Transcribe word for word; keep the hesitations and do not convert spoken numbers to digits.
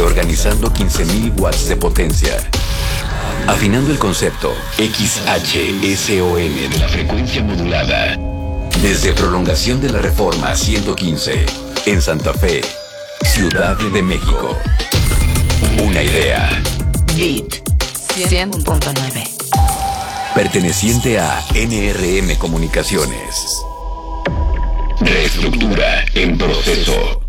organizando quince mil watts de potencia. Afinando el concepto X H S O N de la frecuencia modulada. Desde Prolongación de la Reforma ciento quince, en Santa Fe, Ciudad de México. Una idea. Beat cien punto nueve. Perteneciente a N R M Comunicaciones. Reestructura en proceso.